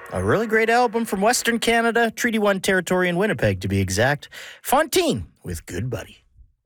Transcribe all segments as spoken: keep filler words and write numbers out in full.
A really great album from Western Canada, Treaty one territory in Winnipeg to be exact. Fontaine with Good Buddy.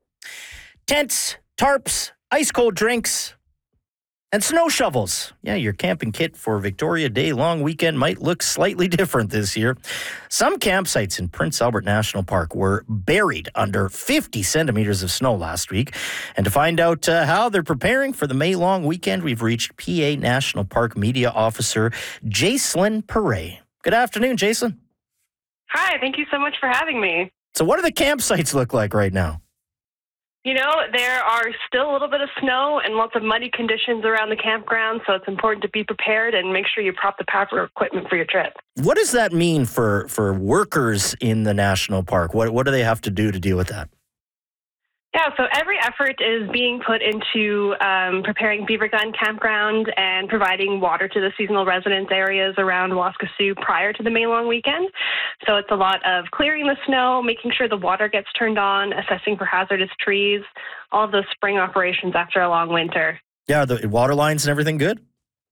Tents, tarps, ice cold drinks, and snow shovels. Yeah, your camping kit for Victoria Day long weekend might look slightly different this year. Some campsites in Prince Albert National Park were buried under fifty centimeters of snow last week. And to find out uh, how they're preparing for the May long weekend, we've reached P A National Park Media Officer Jacelyn Perret. Good afternoon, Jacelyn. Hi, thank you so much for having me. So what do the campsites look like right now? You know, there are still a little bit of snow and lots of muddy conditions around the campground, so it's important to be prepared and make sure you prop the proper equipment for your trip. What does that mean for, for workers in the national park? What, what do they have to do to deal with that? Yeah, so every effort is being put into um, preparing Beaver Glen Campground and providing water to the seasonal residence areas around Waskesiu prior to the May long weekend. So it's a lot of clearing the snow, making sure the water gets turned on, assessing for hazardous trees, all of those spring operations after a long winter. Yeah, are the water lines and everything good?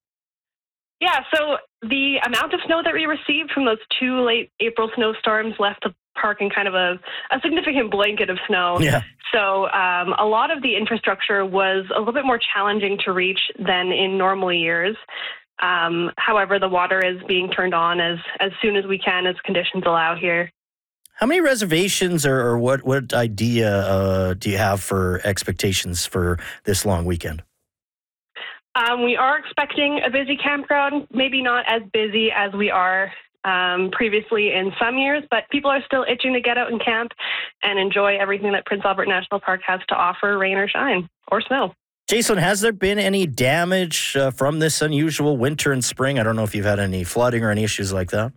Yeah, so the amount of snow that we received from those two late April snowstorms left the park in kind of a, a significant blanket of snow. Yeah. So um, a lot of the infrastructure was a little bit more challenging to reach than in normal years. Um, however, the water is being turned on as, as soon as we can, as conditions allow here. How many reservations or, or what, what idea uh, do you have for expectations for this long weekend? Um, we are expecting a busy campground, maybe not as busy as we are um, previously in some years, but people are still itching to get out and camp and enjoy everything that Prince Albert National Park has to offer, rain or shine, or snow. Jacelyn, has there been any damage uh, from this unusual winter and spring? I don't know if you've had any flooding or any issues like that.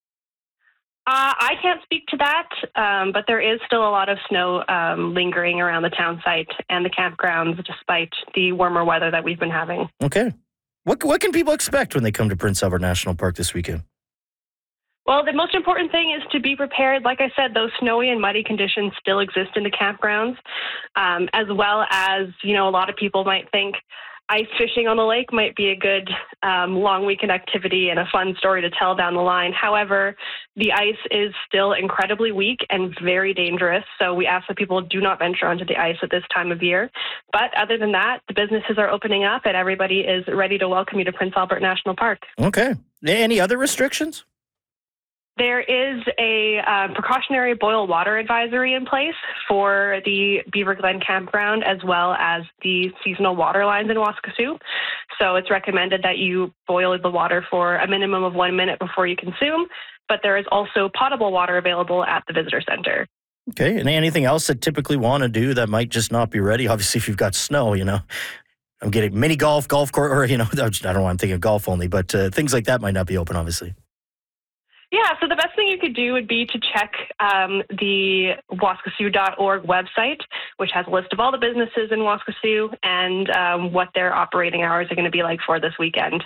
Uh, I can't speak to that, um, but there is still a lot of snow um, lingering around the town site and the campgrounds despite the warmer weather that we've been having. Okay. What, what can people expect when they come to Prince Albert National Park this weekend? Well, the most important thing is to be prepared. Like I said, those snowy and muddy conditions still exist in the campgrounds, um, as well as, you know, a lot of people might think ice fishing on the lake might be a good um, long weekend activity and a fun story to tell down the line. However, the ice is still incredibly weak and very dangerous, so we ask that people do not venture onto the ice at this time of year. But other than that, the businesses are opening up and everybody is ready to welcome you to Prince Albert National Park. Okay. Any other restrictions? There is a uh, precautionary boil water advisory in place for the Beaver Glen Campground as well as the seasonal water lines in Waskesiu. So it's recommended that you boil the water for a minimum of one minute before you consume, but there is also potable water available at the visitor center. Okay, and anything else that typically want to do that might just not be ready? Obviously, if you've got snow, you know, I'm getting mini golf, golf course, or, you know, I don't know, I'm thinking of golf only, but uh, things like that might not be open, obviously. Yeah, so the best thing you could do would be to check um, the waskesiu dot org website, which has a list of all the businesses in Waskesiu and um, what their operating hours are going to be like for this weekend.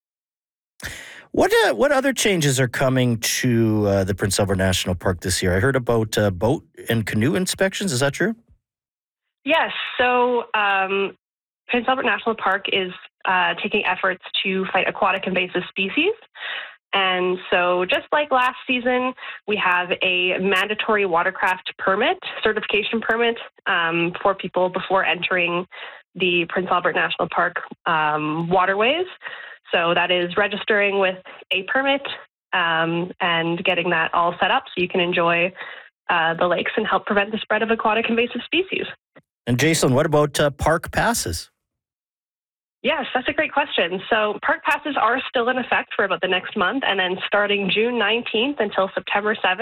What uh, what other changes are coming to uh, the Prince Albert National Park this year? I heard about uh, boat and canoe inspections. Is that true? Yes. So um, Prince Albert National Park is uh, taking efforts to fight aquatic invasive species. And so just like last season, we have a mandatory watercraft permit, certification permit um, for people before entering the Prince Albert National Park um, waterways. So that is registering with a permit um, and getting that all set up so you can enjoy uh, the lakes and help prevent the spread of aquatic invasive species. And Jacelyn, what about uh, park passes? Yes, that's a great question. So park passes are still in effect for about the next month, and then starting June nineteenth until September seventh,